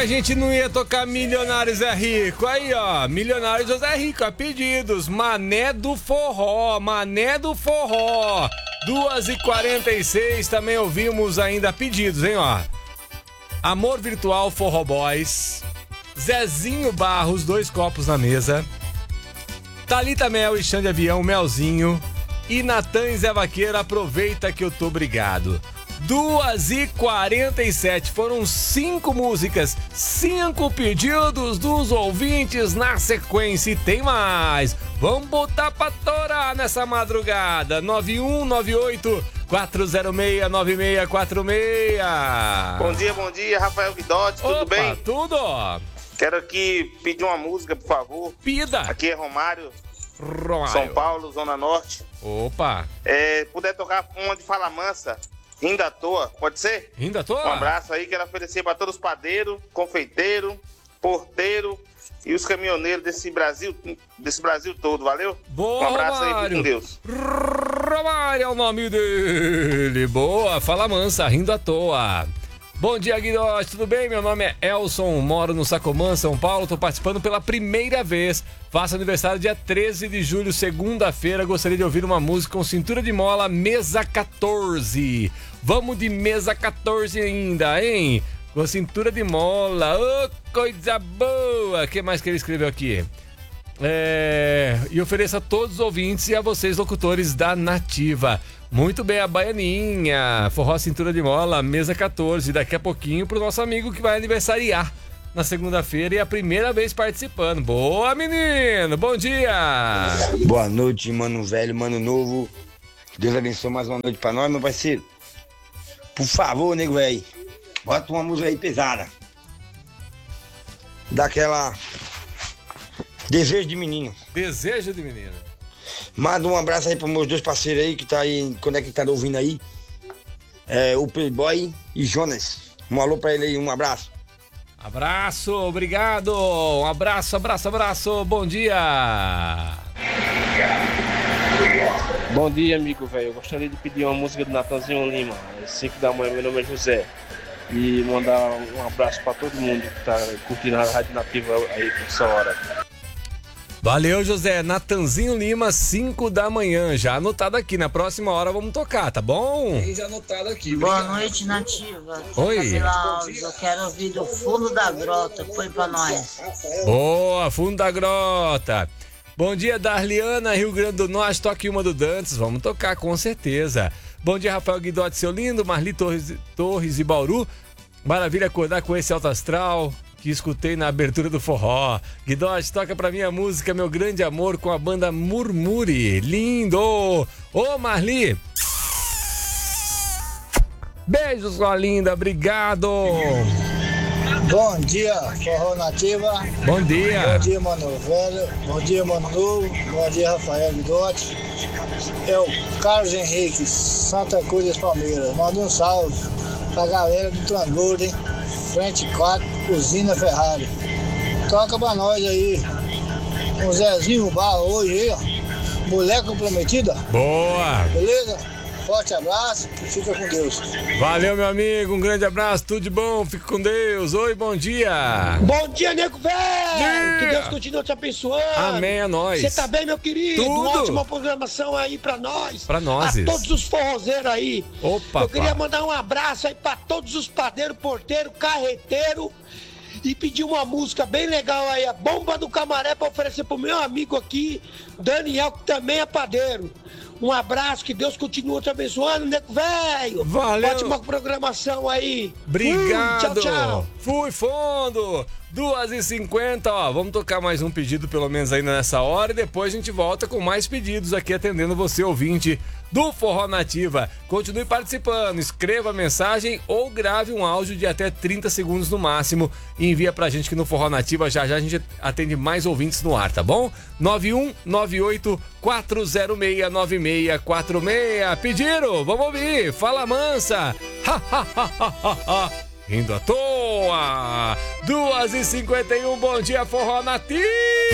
A gente não ia tocar Milionário Zé Rico. Aí, ó, Milionário José Rico, a pedidos. Mané do Forró, Mané do Forró. 2h46, também ouvimos ainda pedidos, hein, ó. Amor Virtual Forró Boys. Zezinho Barros, 2 copos na mesa. Thalita Mel e Xande Avião, Melzinho. E Natan e Zé Vaqueiro, aproveita que eu tô brigado. 2h47, foram 5 músicas, 5 pedidos dos ouvintes na sequência e tem mais. Vamos botar pra torar nessa madrugada. 9198-406-9646. Bom dia, Rafael Guidotti, tudo bem? Tudo. Quero aqui pedir uma música, por favor. Pida. Aqui é Romário. São Paulo, Zona Norte. Opa. Puder tocar uma de Fala Mansa. Rindo à toa, pode ser? Rindo à toa? Um abraço aí, quero oferecer para todos os padeiros, confeiteiros, porteiros e os caminhoneiros desse Brasil todo, valeu? Boa, um abraço Romário. aí, com Deus. Romário é o nome dele. Boa, Fala Mansa, Rindo à Toa. Bom dia, Guidotti, tudo bem? Meu nome é Elson, moro no Sacomã, São Paulo, tô participando pela primeira vez. Faço aniversário dia 13 de julho, segunda-feira. Gostaria de ouvir uma música com Cintura de Mola, Mesa 14. Vamos de Mesa 14 ainda, hein? Com Cintura de Mola, coisa boa. O que mais que ele escreveu aqui? E ofereço a todos os ouvintes e a vocês, locutores da Nativa. Muito bem, a Baianinha, Forró Cintura de Mola, Mesa 14. Daqui a pouquinho pro nosso amigo que vai aniversariar na segunda-feira e é a primeira vez participando. Boa, menino! Bom dia! Boa noite, mano velho, mano novo. Deus abençoe mais uma noite pra nós, meu parceiro. Por favor, nego velho, bota uma música aí pesada. Daquela... Desejo de Menino. Desejo de Menino. Manda um abraço aí para meus 2 parceiros aí que tá aí, conectado ouvindo aí. O Playboy e Jonas. Um alô pra ele aí, um abraço. Abraço, obrigado. Um abraço. Bom dia. Bom dia, amigo velho. Eu gostaria de pedir uma música do Natanzinho Lima, às 5 da manhã. Meu nome é José. E mandar um abraço pra todo mundo que tá curtindo a Rádio Nativa aí por essa hora. Valeu, José. Natanzinho Lima, 5 da manhã. Já anotado aqui. Na próxima hora vamos tocar, tá bom? Já anotado aqui. Boa noite, Nativa. Oi. Eu quero ouvir do Fundo da Grota. Põe pra nós. Boa, Fundo da Grota. Bom dia, Darliana, Rio Grande do Norte. Toque uma do Dantes. Vamos tocar, com certeza. Bom dia, Rafael Guidotti, seu lindo. Marli Torres e Bauru. Maravilha acordar com esse alto astral que escutei na abertura do forró. Guidotti, toca pra mim a música Meu Grande Amor com a banda Murmure. Lindo! Ô, Marli! Beijo, sua linda, obrigado! Bom dia, Forró Nativa. Bom dia! Bom dia, mano velho. Bom dia, mano novo. Bom dia, Rafael Guidotti. É o Carlos Henrique, Santa Cruz das Palmeiras. Manda um salve pra galera do Transbordo, hein? Frente 4, Usina Ferrari. Toca pra nós aí. Um Zezinho Barro hoje aí, ó. Mulher comprometida. Boa! Beleza? Forte abraço e fica com Deus. Valeu, meu amigo. Um grande abraço. Tudo de bom. Fica com Deus. Oi, bom dia. Bom dia, nego velho. Que Deus continue te abençoando. Amém, a nós. Você tá bem, meu querido? Tudo. Ótima programação aí pra nós. Pra nós. A todos os forrozeiros aí. Opa, eu queria mandar um abraço aí pra todos os padeiros, porteiros, carreteiros. E pedir uma música bem legal aí, a Bomba do Camaré, pra oferecer pro meu amigo aqui, Daniel, que também é padeiro. Um abraço, que Deus continue te abençoando, nego velho. Valeu. Ótima programação aí. Obrigado. Tchau, tchau. Fui fundo. 2h50, ó. Vamos tocar mais um pedido, pelo menos ainda nessa hora. E depois a gente volta com mais pedidos aqui, atendendo você, ouvinte do Forró Nativa. Continue participando, escreva a mensagem ou grave um áudio de até 30 segundos no máximo e envia pra gente que no Forró Nativa já a gente atende mais ouvintes no ar, tá bom? 9198-406-9646. Pediram? Vamos ouvir. Fala Mansa. Rindo à toa. 2h51, bom dia, Forró Nativa.